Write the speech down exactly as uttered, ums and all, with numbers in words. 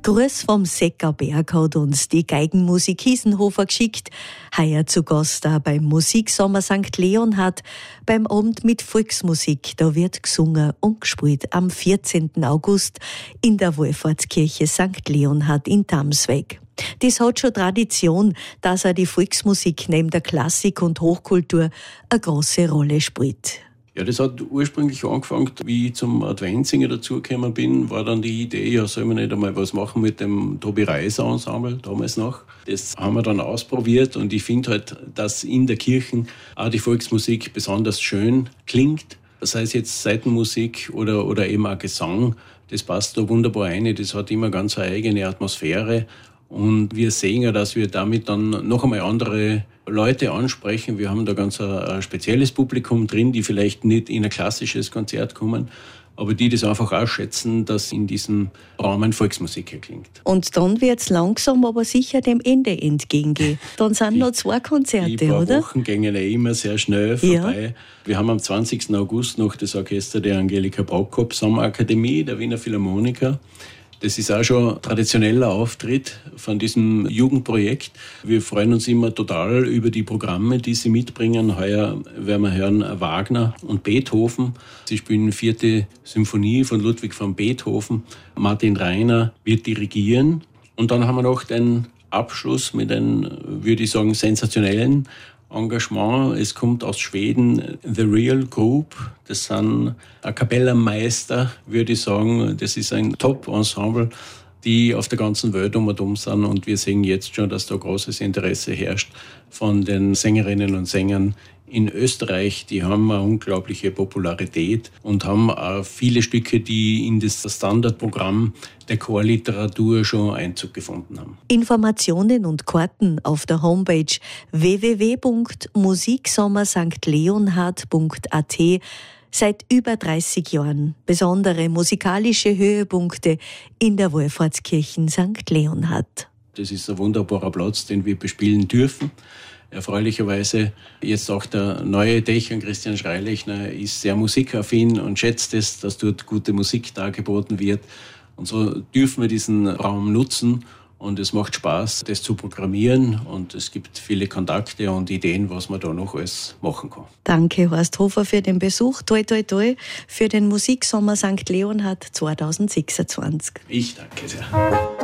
Gruß vom Seckerberg hat uns die Geigenmusik Hiesenhofer geschickt. Heuer zu Gast da beim Musiksommer Sankt Leonhard, beim Abend mit Volksmusik. Da wird gesungen und gespielt am vierzehnten August in der Wallfahrtskirche Sankt Leonhard in Tamsweg. Das hat schon Tradition, dass auch die Volksmusik neben der Klassik und Hochkultur eine große Rolle spielt. Ja, das hat ursprünglich angefangen, wie ich zum Adventssinger dazugekommen bin, war dann die Idee, ja, soll man nicht einmal was machen mit dem Tobi Reiser Ensemble, damals noch. Das haben wir dann ausprobiert und ich finde halt, dass in der Kirche auch die Volksmusik besonders schön klingt. Das heißt jetzt Saitenmusik oder, oder eben auch Gesang, das passt da wunderbar rein, das hat immer ganz eine eigene Atmosphäre. Und wir sehen ja, dass wir damit dann noch einmal andere Leute ansprechen. Wir haben da ganz ein, ein spezielles Publikum drin, die vielleicht nicht in ein klassisches Konzert kommen, aber die das einfach auch schätzen, dass in diesem Rahmen Volksmusik erklingt. Und dann wird es langsam, aber sicher dem Ende entgegengehen. Dann sind die, noch zwei Konzerte, die paar oder? Wochen gingen ja immer sehr schnell vorbei. Ja. Wir haben am zwanzigsten August noch das Orchester der Angelika Prokop Sommerakademie der Wiener Philharmoniker. Das ist auch schon ein traditioneller Auftritt von diesem Jugendprojekt. Wir freuen uns immer total über die Programme, die sie mitbringen. Heuer werden wir hören Wagner und Beethoven. Sie spielen vierte Symphonie von Ludwig van Beethoven. Martin Reiner wird dirigieren. Und dann haben wir noch den Abschluss mit einem, würde ich sagen, sensationellen Engagement. Es kommt aus Schweden The Real Group. Das sind A Cappella-Meister, würde ich sagen. Das ist ein Top-Ensemble, die auf der ganzen Welt um und um sind. Und wir sehen jetzt schon, dass da großes Interesse herrscht von den Sängerinnen und Sängern in Österreich. Die haben eine unglaubliche Popularität und haben auch viele Stücke, die in das Standardprogramm der Chorliteratur schon Einzug gefunden haben. Informationen und Karten auf der Homepage w w w punkt musiksommer sankt leonhard punkt a t. Seit über dreißig Jahren besondere musikalische Höhepunkte in der Wallfahrtskirche Sankt Leonhard. Das ist ein wunderbarer Platz, den wir bespielen dürfen. Erfreulicherweise jetzt auch der neue Dächer, Christian Schreilechner, ist sehr musikaffin und schätzt es, dass dort gute Musik dargeboten wird. Und so dürfen wir diesen Raum nutzen und es macht Spaß, das zu programmieren und es gibt viele Kontakte und Ideen, was man da noch alles machen kann. Danke, Horst Hofer, für den Besuch. Toi, toi, toi für den Musiksommer Sankt Leonhard zweitausendsechsundzwanzig. Ich danke sehr.